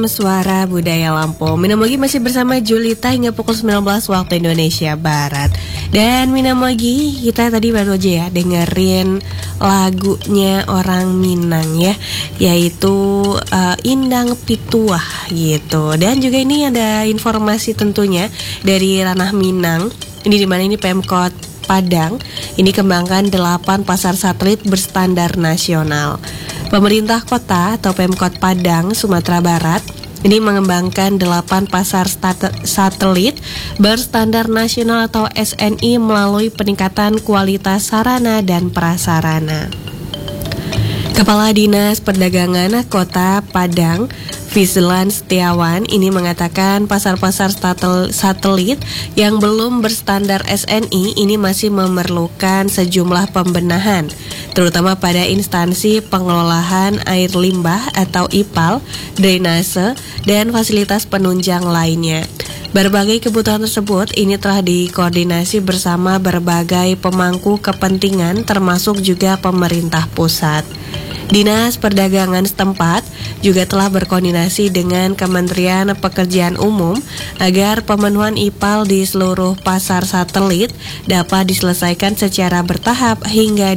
Suara Budaya Lampung. Minamogi masih bersama Julita hingga pukul 19 waktu Indonesia Barat. Dan Minamogi, kita tadi baru aja ya dengerin lagunya orang Minang ya, yaitu Indang Pituah gitu. Dan juga ini ada informasi tentunya dari ranah Minang. Ini dimana ini Pemkot Padang ini kembangkan 8 pasar satelit berstandar nasional. Pemerintah kota atau Pemkot Padang, Sumatera Barat ini mengembangkan 8 pasar satelit berstandar nasional atau SNI melalui peningkatan kualitas sarana dan prasarana. Kepala Dinas Perdagangan Kota Padang, Fizlan Setiawan ini mengatakan pasar-pasar satelit yang belum berstandar SNI ini masih memerlukan sejumlah pembenahan, terutama pada instansi pengelolaan air limbah atau IPAL, drainase, dan fasilitas penunjang lainnya. Berbagai kebutuhan tersebut ini telah dikoordinasi bersama berbagai pemangku kepentingan termasuk juga pemerintah pusat. Dinas Perdagangan setempat juga telah berkoordinasi dengan Kementerian Pekerjaan Umum agar pemenuhan IPAL di seluruh pasar satelit dapat diselesaikan secara bertahap hingga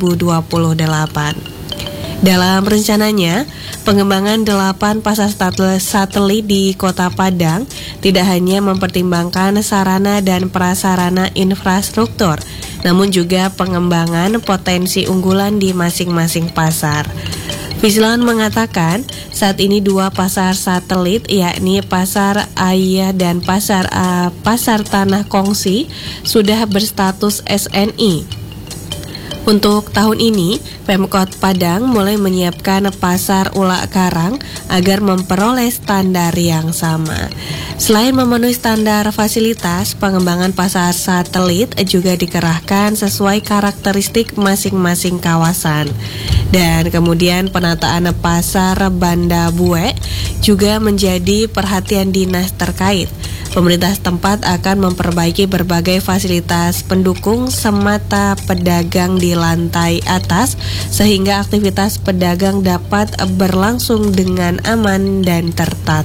2028. Dalam rencananya, pengembangan 8 pasar satelit di Kota Padang tidak hanya mempertimbangkan sarana dan prasarana infrastruktur, namun juga pengembangan potensi unggulan di masing-masing pasar. Fizlan mengatakan saat ini 2 pasar satelit yakni Pasar Ayah dan Pasar Tanah Kongsi sudah berstatus SNI. Untuk tahun ini, Pemkot Padang mulai menyiapkan pasar Ulak Karang agar memperoleh standar yang sama. Selain memenuhi standar fasilitas, pengembangan pasar satelit juga dikerahkan sesuai karakteristik masing-masing kawasan. Dan kemudian penataan pasar Banda Bue juga menjadi perhatian dinas terkait. Pemerintah setempat akan memperbaiki berbagai fasilitas pendukung semata pedagang di lantai atas sehingga aktivitas pedagang dapat berlangsung dengan aman dan tertata.